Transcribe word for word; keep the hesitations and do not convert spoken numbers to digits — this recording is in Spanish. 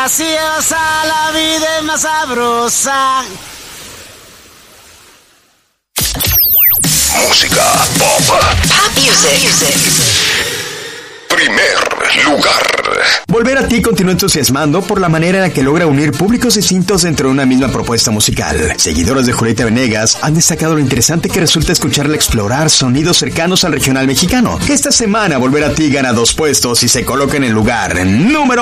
graciosa, la vida es más sabrosa. Música pop. Pop music. Primer lugar. Volver a ti continúa entusiasmando por la manera en la que logra unir públicos distintos dentro de una misma propuesta musical. Seguidores de Julieta Venegas han destacado lo interesante que resulta escucharla explorar sonidos cercanos al regional mexicano. Esta semana Volver a ti gana dos puestos y se coloca en el lugar número